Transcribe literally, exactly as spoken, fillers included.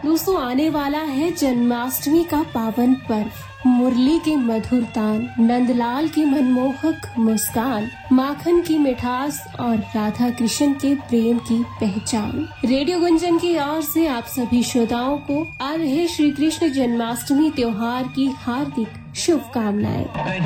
दोस्तों आने वाला है जन्माष्टमी का पावन पर्व। मुरली के मधुर तान, नंदलाल की मनमोहक मुस्कान, माखन की मिठास और राधा कृष्ण के प्रेम की पहचान। रेडियो गुंजन की ओर से आप सभी श्रोताओं को आ रहे श्री कृष्ण जन्माष्टमी त्योहार की हार्दिक शुभकामनाएं।